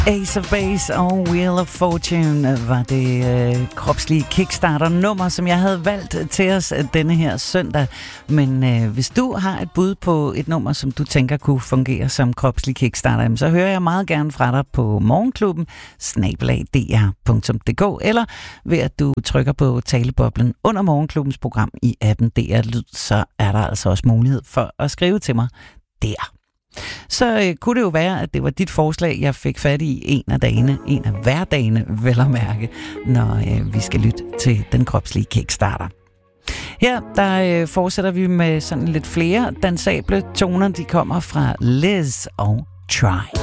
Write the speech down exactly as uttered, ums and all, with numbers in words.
Ace of Base og Wheel of Fortune var det øh, kropslige Kickstarter-nummer, som jeg havde valgt til os denne her søndag. Men øh, hvis du har et bud på et nummer, som du tænker kunne fungere som kropslig Kickstarter, så hører jeg meget gerne fra dig på morgenklubben snabel-a d r punktum d k eller ved at du trykker på taleboblen under morgenklubbens program i appen D R Lyd, så er der altså også mulighed for at skrive til mig der. Så øh, kunne det jo være, at det var dit forslag, jeg fik fat i en af dagene, en af hverdagene, vel at mærke, når øh, vi skal lytte til den kropslige Kickstarter. Her, der øh, fortsætter vi med sådan lidt flere dansable toner. De kommer fra Liz og Try.